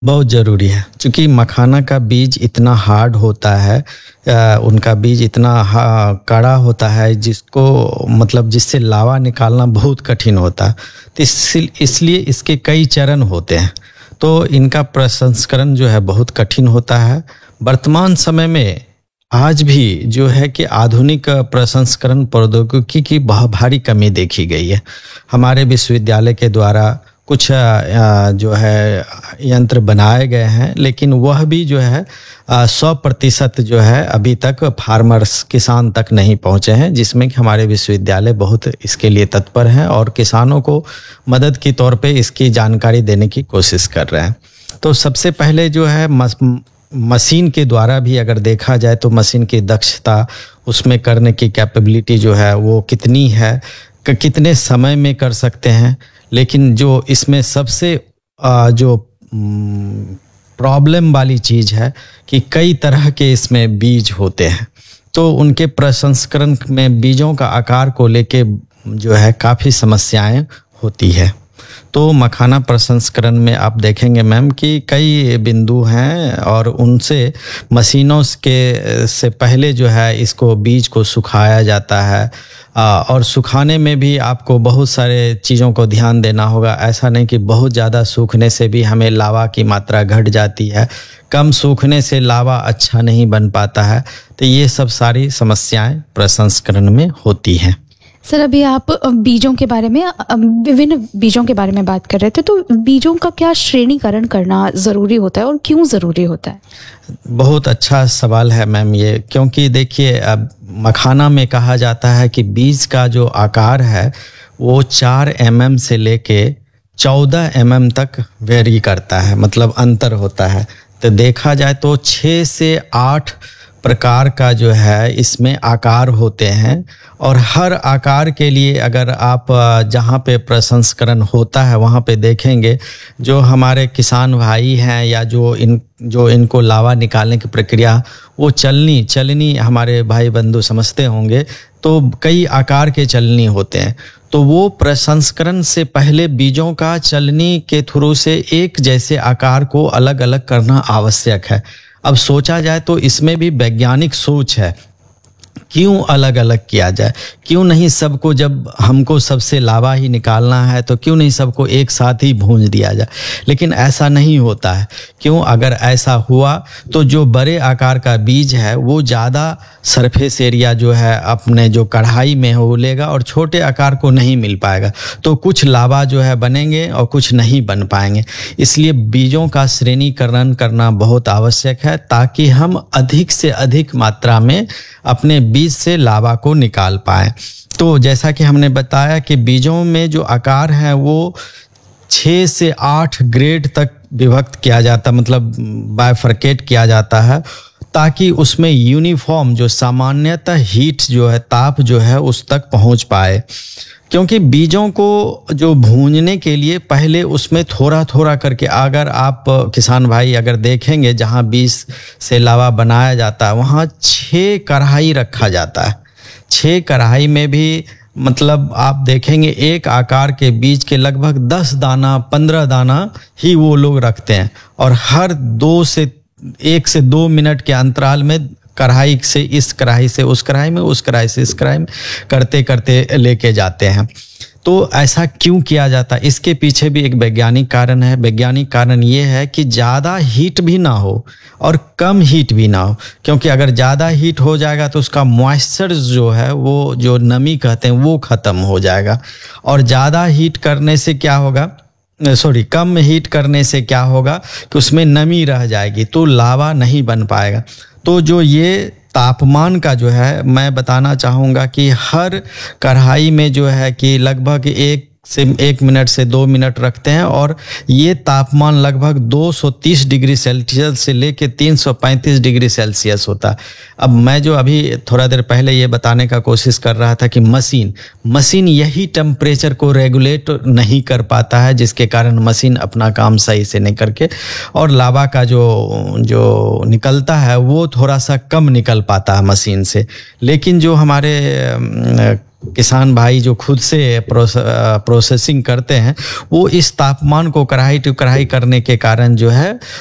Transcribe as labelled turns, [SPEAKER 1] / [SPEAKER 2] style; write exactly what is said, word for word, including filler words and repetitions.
[SPEAKER 1] बहुत ज़रूरी है, चूँकि मखाना का बीज इतना हार्ड होता है, अ, उनका बीज इतना हा कड़ा होता है जिसको मतलब जिससे लावा निकालना बहुत कठिन होता है। तो इसी इसलिए इसके कई चरण होते हैं, तो इनका प्रसंस्करण जो है बहुत कठिन होता है। वर्तमान समय में आज भी जो है कि आधुनिक प्रसंस्करण प्रौद्योगिकी की बहुत भारी कमी देखी गई है। हमारे विश्वविद्यालय के द्वारा कुछ अ, जो है यंत्र बनाए गए हैं, लेकिन वह भी जो है सौ प्रतिशत जो है अभी तक फार्मर्स किसान तक नहीं पहुँचे हैं, जिसमें कि हमारे विश्वविद्यालय बहुत इसके लिए तत्पर हैं और किसानों को मदद के तौर पे इसकी जानकारी देने की कोशिश कर रहे हैं। तो सबसे पहले जो है मस, मशीन के द्वारा भी अगर देखा जाए तो मशीन की दक्षता, उसमें करने की कैपेबिलिटी जो है वो कितनी है, कितने समय में कर सकते हैं। लेकिन जो इसमें सबसे जो प्रॉब्लम वाली चीज़ है कि कई तरह के इसमें बीज होते हैं, तो उनके प्रसंस्करण में बीजों का आकार को लेके जो है काफ़ी समस्याएं होती है। तो मखाना प्रसंस्करण में आप देखेंगे मैम कि कई बिंदु हैं और उनसे मशीनों के से पहले जो है इसको बीज को सुखाया जाता है, और सुखाने में भी आपको बहुत सारे चीज़ों को ध्यान देना होगा। ऐसा नहीं कि बहुत ज़्यादा सूखने से भी हमें लावा की मात्रा घट जाती है, कम सूखने से लावा अच्छा नहीं बन पाता है। तो ये सब सारी समस्याएं प्रसंस्करण में होती हैं।
[SPEAKER 2] सर, अभी आप बीजों के बारे में, विभिन्न बीजों के बारे में बात कर रहे थे, तो बीजों का क्या श्रेणीकरण करना ज़रूरी होता है और क्यों ज़रूरी होता है?
[SPEAKER 1] बहुत अच्छा सवाल है मैम ये, क्योंकि देखिए अब मखाना में कहा जाता है कि बीज का जो आकार है वो चार एम एम से लेके चौदह एम एम तक वेरी करता है, मतलब अंतर होता है। तो देखा जाए तो छः से आठ प्रकार का जो है इसमें आकार होते हैं, और हर आकार के लिए अगर आप जहाँ पे प्रसंस्करण होता है वहाँ पे देखेंगे, जो हमारे किसान भाई हैं या जो इन जो इनको लावा निकालने की प्रक्रिया वो चलनी चलनी हमारे भाई बंधु समझते होंगे, तो कई आकार के चलनी होते हैं। तो वो प्रसंस्करण से पहले बीजों का चलनी के थ्रू से एक जैसे आकार को अलग अलग करना आवश्यक है। अब सोचा जाए तो इसमें भी वैज्ञानिक सोच है, क्यों अलग अलग किया जाए, क्यों नहीं सबको, जब हमको सबसे लावा ही निकालना है तो क्यों नहीं सबको एक साथ ही भूंज दिया जाए। लेकिन ऐसा नहीं होता है। क्यों? अगर ऐसा हुआ तो जो बड़े आकार का बीज है वो ज़्यादा सरफेस एरिया जो है अपने जो कढ़ाई में हो लेगा और छोटे आकार को नहीं मिल पाएगा, तो कुछ लावा जो है बनेंगे और कुछ नहीं बन पाएंगे। इसलिए बीजों का श्रेणीकरण करना बहुत आवश्यक है, ताकि हम अधिक से अधिक मात्रा में अपने बीज से लावा को निकाल पाएँ। तो जैसा कि हमने बताया कि बीजों में जो आकार है वो छः से आठ ग्रेड तक विभक्त किया जाता, मतलब बाइफरकेट किया जाता है, ताकि उसमें यूनिफॉर्म जो सामान्यतः हीट जो है, ताप जो है उस तक पहुंच पाए। क्योंकि बीजों को जो भूनने के लिए पहले उसमें थोड़ा थोड़ा करके, अगर आप किसान भाई अगर देखेंगे जहां बीज से लावा बनाया जाता है वहां छः कढ़ाई रखा जाता है। छः कढ़ाई में भी मतलब आप देखेंगे एक आकार के बीज के लगभग दस दाना पंद्रह दाना ही वो लोग रखते हैं, और हर दो से एक से दो मिनट के अंतराल में कढ़ाई से इस कढ़ाई से उस कढ़ाई में, उस कढ़ाई से इस कढ़ाई में करते करते लेके जाते हैं। तो ऐसा क्यों किया जाता है? इसके पीछे भी एक वैज्ञानिक कारण है। वैज्ञानिक कारण ये है कि ज़्यादा हीट भी ना हो और कम हीट भी ना हो, क्योंकि अगर ज़्यादा हीट हो जाएगा तो उसका मॉइस्चर जो है, वो जो नमी कहते हैं, वो ख़त्म हो जाएगा। और ज़्यादा हीट करने से क्या होगा, सॉरी कम हीट करने से क्या होगा कि उसमें नमी रह जाएगी, तो लावा नहीं बन पाएगा। तो जो ये तापमान का जो है, मैं बताना चाहूँगा कि हर कढ़ाई में जो है कि लगभग एक से एक मिनट से दो मिनट रखते हैं, और ये तापमान लगभग दो सौ तीस डिग्री सेल्सियस से लेके तीन सौ पैंतीस डिग्री सेल्सियस होता है। अब मैं जो अभी थोड़ा देर पहले ये बताने का कोशिश कर रहा था कि मशीन मशीन यही टेम्परेचर को रेगुलेट नहीं कर पाता है, जिसके कारण मशीन अपना काम सही से नहीं करके, और लावा का जो जो निकलता है वो थोड़ा सा कम निकल पाता है मशीन से। लेकिन जो हमारे किसान भाई जो खुद से प्रोसेसिंग करते हैं वो इस तापमान को कढ़ाई टू कढ़ाई करने के कारण जो है